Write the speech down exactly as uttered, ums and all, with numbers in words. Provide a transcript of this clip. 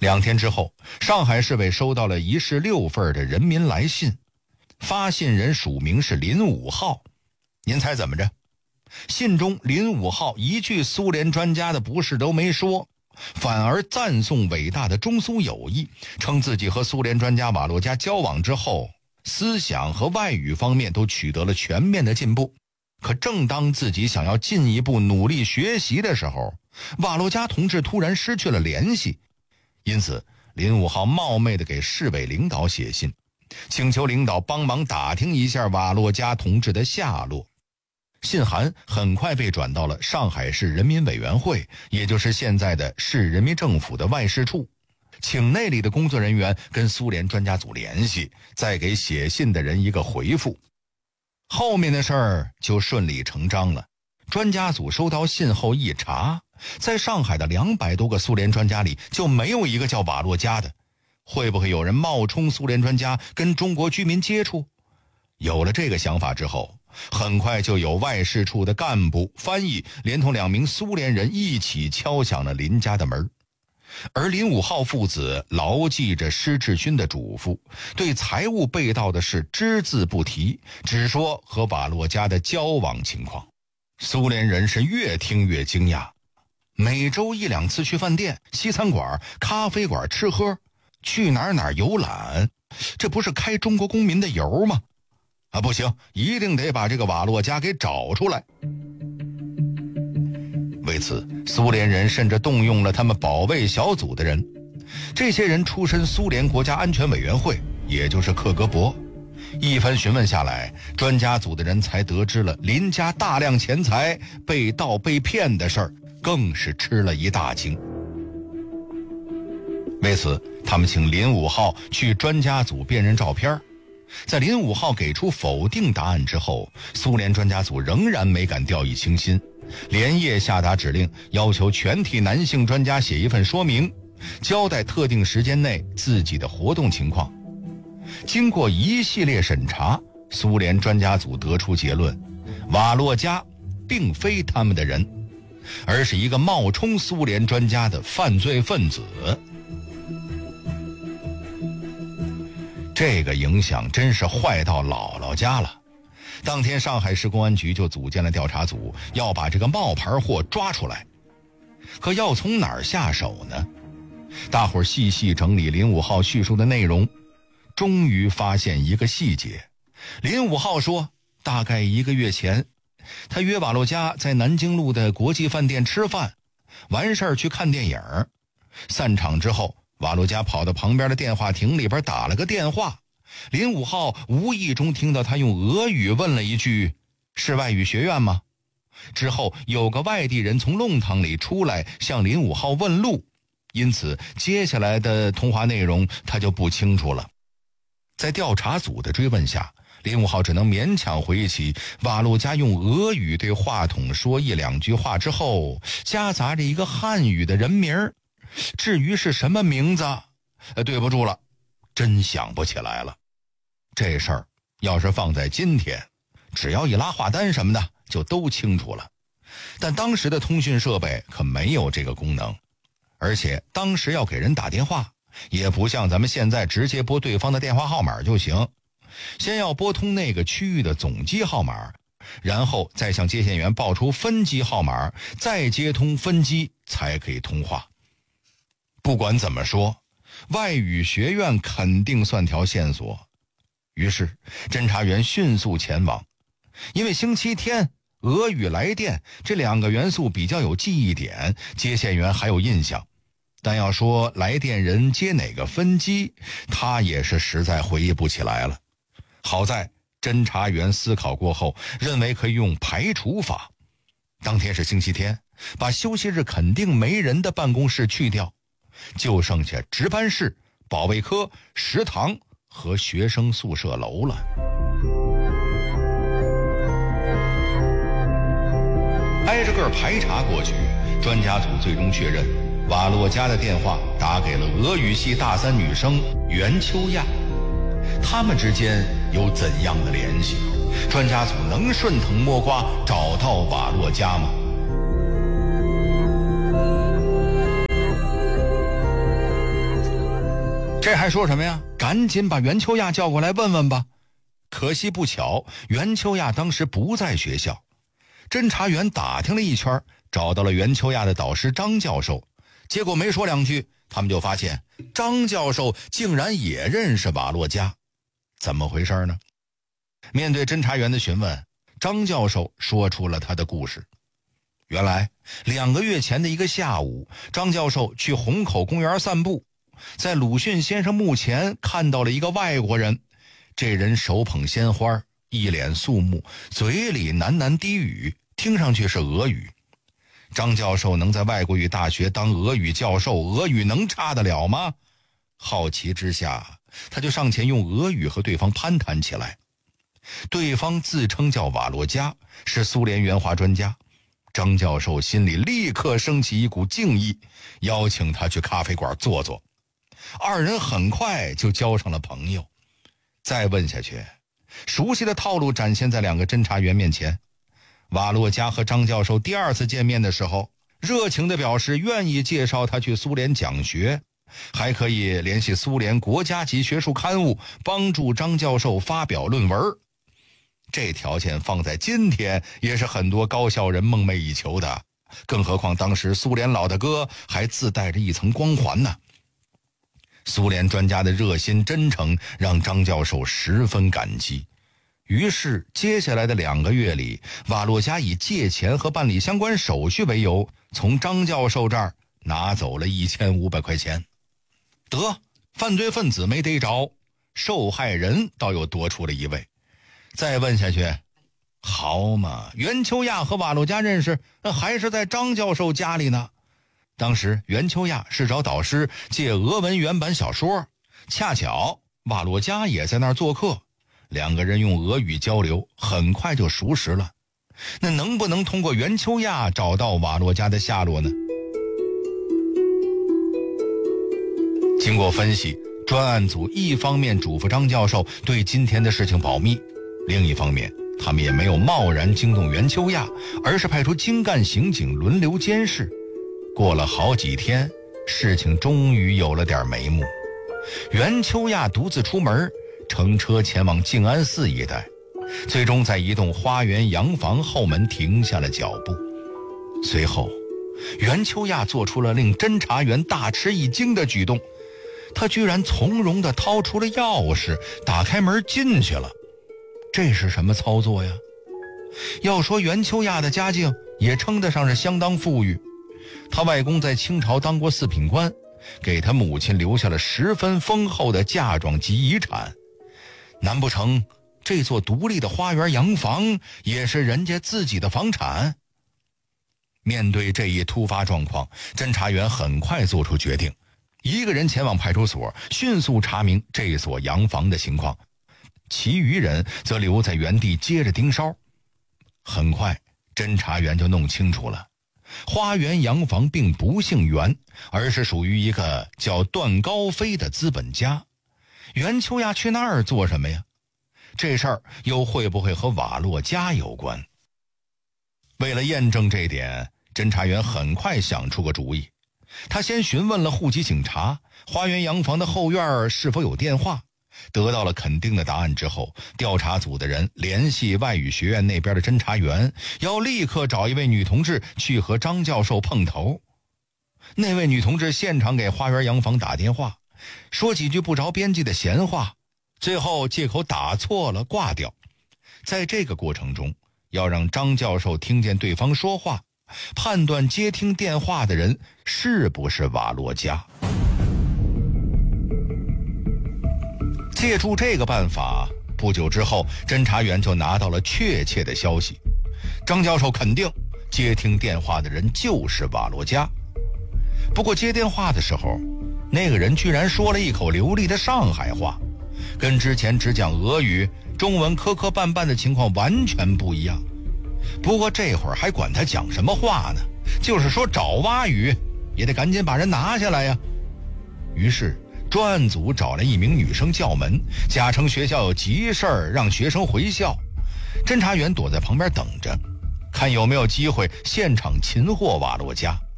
两天之后，上海市委收到了一式六份的人民来信，发信人署名是林武浩。您猜怎么着？信中林武浩一句苏联专家的不是都没说，反而赞颂伟大的中苏友谊，称自己和苏联专家瓦洛加交往之后，思想和外语方面都取得了全面的进步。可正当自己想要进一步努力学习的时候，瓦洛加同志突然失去了联系。因此林武浩冒昧地给市委领导写信，请求领导帮忙打听一下瓦洛加同志的下落。信函很快被转到了上海市人民委员会，也就是现在的市人民政府的外事处，请那里的工作人员跟苏联专家组联系，再给写信的人一个回复。后面的事儿就顺理成章了。专家组收到信后一查，在上海的两百多个苏联专家里就没有一个叫瓦洛加的。会不会有人冒充苏联专家跟中国居民接触？有了这个想法之后，很快就有外事处的干部、翻译连同两名苏联人一起敲响了林家的门。而林武浩父子牢记着施志勋的嘱咐，对财务被盗的事只字不提，只说和瓦洛加的交往情况。苏联人是越听越惊讶，每周一两次去饭店、西餐馆、咖啡馆吃喝，去哪儿哪儿游览，这不是开中国公民的油吗？啊，不行，一定得把这个瓦洛加给找出来。为此，苏联人甚至动用了他们保卫小组的人，这些人出身苏联国家安全委员会，也就是克格勃。一番询问下来，专家组的人才得知了林家大量钱财被盗被骗的事儿，更是吃了一大惊。为此，他们请林武浩去专家组辨认照片。在林武浩给出否定答案之后，苏联专家组仍然没敢掉以轻心，连夜下达指令，要求全体男性专家写一份说明，交代特定时间内自己的活动情况。经过一系列审查，苏联专家组得出结论，瓦洛加并非他们的人，而是一个冒充苏联专家的犯罪分子。这个影响真是坏到姥姥家了。当天上海市公安局就组建了调查组，要把这个冒牌货抓出来。可要从哪儿下手呢？大伙儿细细整理林武浩叙述的内容，终于发现一个细节。林武浩说，大概一个月前，他约瓦洛加在南京路的国际饭店吃饭，完事儿去看电影。散场之后，瓦洛加跑到旁边的电话亭里边打了个电话，林武浩无意中听到他用俄语问了一句，是外语学院吗？之后有个外地人从弄堂里出来向林武浩问路，因此接下来的通话内容他就不清楚了。在调查组的追问下，林武浩只能勉强回忆起瓦洛加用俄语对话筒说一两句话之后，夹杂着一个汉语的人名，至于是什么名字，呃，对不住了，真想不起来了。这事儿要是放在今天，只要一拉话单什么的就都清楚了。但当时的通讯设备可没有这个功能，而且当时要给人打电话，也不像咱们现在直接拨对方的电话号码就行，先要拨通那个区域的总机号码，然后再向接线员报出分机号码，再接通分机才可以通话。不管怎么说，外语学院肯定算条线索。于是侦查员迅速前往，因为星期天俄语来电这两个元素比较有记忆点，接线员还有印象，但要说来电人接哪个分机，他也是实在回忆不起来了。好在侦查员思考过后，认为可以用排除法。当天是星期天，把休息日肯定没人的办公室去掉，就剩下值班室、保卫科、食堂和学生宿舍楼了。挨着个排查过去，专家组最终确认瓦洛加的电话打给了俄语系大三女生袁秋亚。他们之间有怎样的联系？专家组能顺藤摸瓜找到瓦洛加吗？ 这还说什么呀？赶紧把袁秋亚叫过来问问吧。可惜不巧，袁秋亚当时不在学校。侦查员打听了一圈，找到了袁秋亚的导师张教授，结果没说两句，他们就发现张教授竟然也认识瓦洛佳。怎么回事呢？面对侦查员的询问，张教授说出了他的故事。原来两个月前的一个下午，张教授去虹口公园散步，在鲁迅先生墓前看到了一个外国人。这人手捧鲜花，一脸肃穆，嘴里喃喃低语，听上去是俄语。张教授能在外国语大学当俄语教授，俄语能差得了吗？好奇之下，他就上前用俄语和对方攀谈起来。对方自称叫瓦洛佳，是苏联援华专家。张教授心里立刻升起一股敬意，邀请他去咖啡馆坐坐。二人很快就交上了朋友。再问下去，熟悉的套路展现在两个侦查员面前。瓦洛佳和张教授第二次见面的时候，热情地表示愿意介绍他去苏联讲学，还可以联系苏联国家级学术刊物，帮助张教授发表论文。这条件放在今天也是很多高校人梦寐以求的，更何况当时苏联老大哥还自带着一层光环呢。苏联专家的热心真诚让张教授十分感激，于是接下来的两个月里，瓦洛佳以借钱和办理相关手续为由，从张教授这儿拿走了一千五百块钱。得，犯罪分子没逮着，受害人倒又多出了一位。再问下去，好嘛，袁秋亚和瓦洛佳认识，那还是在张教授家里呢。当时袁秋亚是找导师借俄文原版小说，恰巧瓦洛佳也在那儿做客，两个人用俄语交流，很快就熟识了。那能不能通过袁秋亚找到瓦洛佳的下落呢？经过分析，专案组一方面嘱咐张教授对今天的事情保密，另一方面他们也没有贸然惊动袁秋亚，而是派出精干刑警轮流监视。过了好几天，事情终于有了点眉目。袁秋亚独自出门，乘车前往静安寺一带，最终在一栋花园洋房后门停下了脚步。随后袁秋亚做出了令侦查员大吃一惊的举动，他居然从容地掏出了钥匙，打开门进去了。这是什么操作呀？要说袁秋亚的家境也称得上是相当富裕，他外公在清朝当过四品官，给他母亲留下了十分丰厚的嫁妆及遗产。难不成这座独立的花园洋房也是人家自己的房产？面对这一突发状况，侦查员很快做出决定，一个人前往派出所迅速查明这所洋房的情况，其余人则留在原地接着盯梢。很快侦查员就弄清楚了，花园洋房并不姓袁，而是属于一个叫段高飞的资本家。袁秋亚去那儿做什么呀？这事儿又会不会和瓦洛佳有关？为了验证这点，侦查员很快想出个主意。他先询问了户籍警察，花园洋房的后院是否有电话。得到了肯定的答案之后，调查组的人联系外语学院那边的侦查员，要立刻找一位女同志去和张教授碰头。那位女同志现场给花园洋房打电话，说几句不着边际的闲话，最后借口打错了挂掉。在这个过程中，要让张教授听见对方说话，判断接听电话的人是不是瓦洛佳。借助这个办法，不久之后，侦查员就拿到了确切的消息。张教授肯定接听电话的人就是瓦洛佳。不过接电话的时候，那个人居然说了一口流利的上海话，跟之前只讲俄语、中文磕磕绊绊的情况完全不一样。不过这会儿还管他讲什么话呢？就是说找蛙语，也得赶紧把人拿下来呀。于是专案组找来一名女生叫门，假称学校有急事儿，让学生回校。侦查员躲在旁边等着，看有没有机会现场擒获瓦洛佳。